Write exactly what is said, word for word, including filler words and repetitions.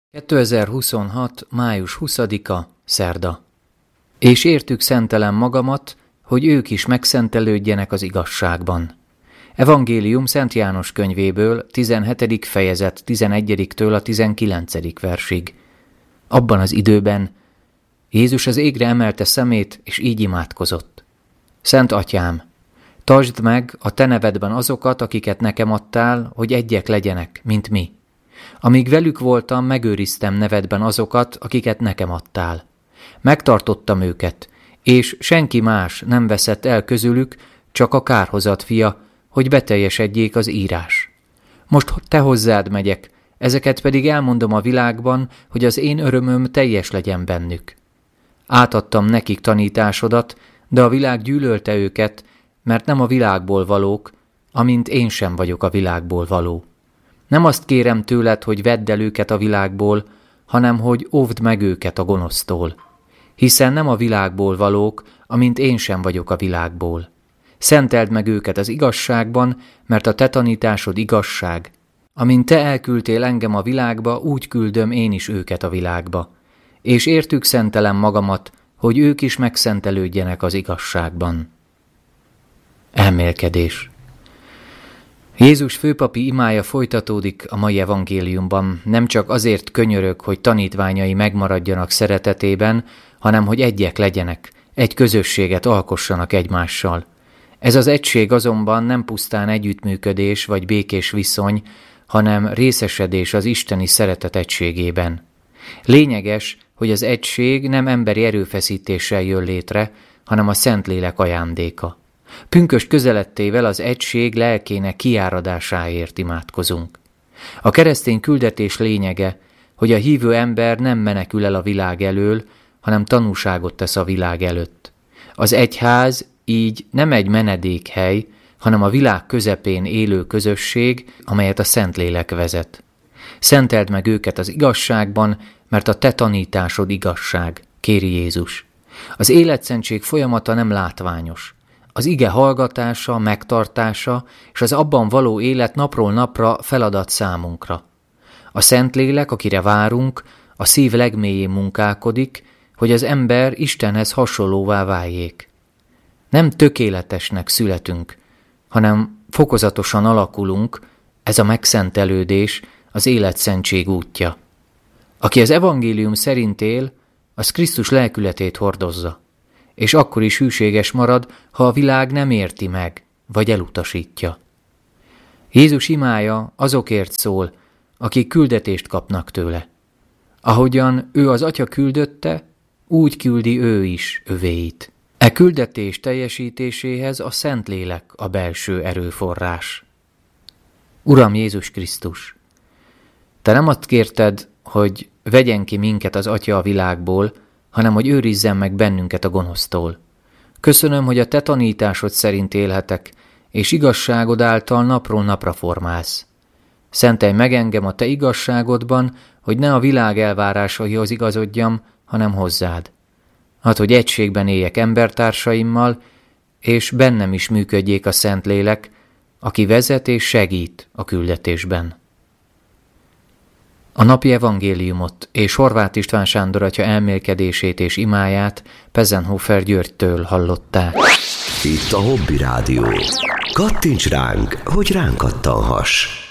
kétezer-huszonhat. május huszadika. Szerda. És értük szentelem magamat, hogy ők is megszentelődjenek az igazságban. Evangélium Szent János könyvéből, tizenhetedik fejezet tizenegyediktől a tizenkilencedik versig. Abban az időben Jézus az égre emelte szemét, és így imádkozott. Szent Atyám, tartsd meg a te nevedben azokat, akiket nekem adtál, hogy egyek legyenek, mint mi. Amíg velük voltam, megőriztem nevedben azokat, akiket nekem adtál. Megtartottam őket, és senki más nem veszett el közülük, csak a kárhozat fia, hogy beteljesedjék az írás. Most te hozzád megyek, ezeket pedig elmondom a világban, hogy az én örömöm teljes legyen bennük. Átadtam nekik tanításodat, de a világ gyűlölte őket, mert nem a világból valók, amint én sem vagyok a világból való. Nem azt kérem tőled, hogy vedd el őket a világból, hanem hogy óvd meg őket a gonosztól. Hiszen nem a világból valók, amint én sem vagyok a világból. Szenteld meg őket az igazságban, mert a te tanításod igazság. Amint te elküldtél engem a világba, úgy küldöm én is őket a világba. És értük szentelem magamat, hogy ők is megszentelődjenek az igazságban. Elmélkedés. Jézus főpapi imája folytatódik a mai evangéliumban, nem csak azért könyörög, hogy tanítványai megmaradjanak szeretetében, hanem hogy egyek legyenek, egy közösséget alkossanak egymással. Ez az egység azonban nem pusztán együttműködés vagy békés viszony, hanem részesedés az isteni szeretet egységében. Lényeges, hogy az egység nem emberi erőfeszítéssel jön létre, hanem a Szentlélek ajándéka. Pünkösd közelettével az egység lelkének kiáradásáért imádkozunk. A keresztény küldetés lényege, hogy a hívő ember nem menekül el a világ elől, hanem tanúságot tesz a világ előtt. Az egyház így nem egy menedékhely, hanem a világ közepén élő közösség, amelyet a Szentlélek vezet. Szenteld meg őket az igazságban, mert a te tanításod igazság, kéri Jézus. Az életszentség folyamata nem látványos. Az ige hallgatása, megtartása és az abban való élet napról napra feladat számunkra. A Szentlélek, akire várunk, a szív legmélyén munkálkodik, hogy az ember Istenhez hasonlóvá váljék. Nem tökéletesnek születünk, hanem fokozatosan alakulunk, ez a megszentelődés, az életszentség útja. Aki az evangélium szerint él, az Krisztus lelkületét hordozza, és akkor is hűséges marad, ha a világ nem érti meg, vagy elutasítja. Jézus imája azokért szól, akik küldetést kapnak tőle. Ahogyan ő az Atya küldötte, úgy küldi ő is övéit. E küldetés teljesítéséhez a Szentlélek a belső erőforrás. Uram Jézus Krisztus, te nem azt kérted, hogy vegyen ki minket az Atya a világból, hanem hogy őrizzen meg bennünket a gonosztól. Köszönöm, hogy a te tanításod szerint élhetek, és igazságod által napról napra formálsz. Szentelj meg engem a te igazságodban, hogy ne a világ elvárásaihoz igazodjam, hanem hozzád. Hadd, hogy egységben éljek embertársaimmal, és bennem is működjék a Szentlélek, aki vezet és segít a küldetésben. A napi evangéliumot és Horváth István Sándor atya elmélkedését és imáját Pezenhofer Györgytől hallották. Itt a Hobby Rádió. Kattints ránk, hogy ránk kattanhass!